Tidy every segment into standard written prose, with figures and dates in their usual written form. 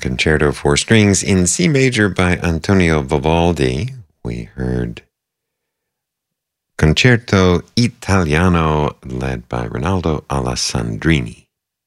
Concerto for Strings in C major by Antonio Vivaldi. We heard Concerto Italiano led by Rinaldo Alessandrini.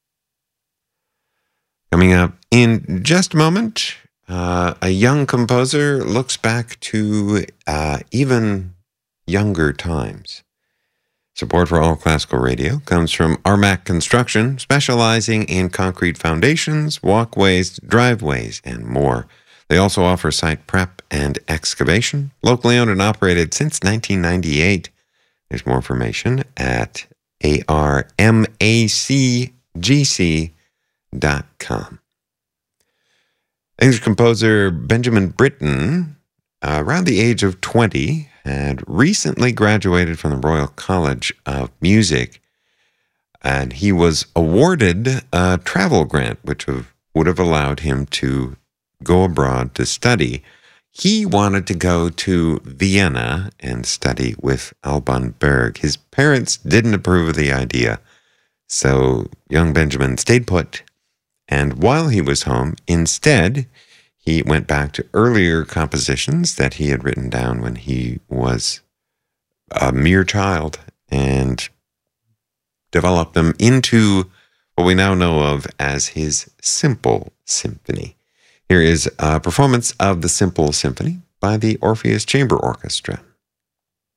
Coming up in just a moment, a young composer looks back to even younger times. Support for All Classical Radio comes from Armac Construction, specializing in concrete foundations, walkways, driveways, and more. They also offer site prep and excavation, locally owned and operated since 1998. There's more information at armacgc.com. English composer Benjamin Britten, around the age of 20, had recently graduated from the Royal College of Music, and he was awarded a travel grant, which would have allowed him to go abroad to study. He wanted to go to Vienna and study with Alban Berg. His parents didn't approve of the idea, so young Benjamin stayed put, and while he was home, instead, he went back to earlier compositions that he had written down when he was a mere child and developed them into what we now know of as his Simple Symphony. Here is a performance of the Simple Symphony by the Orpheus Chamber Orchestra.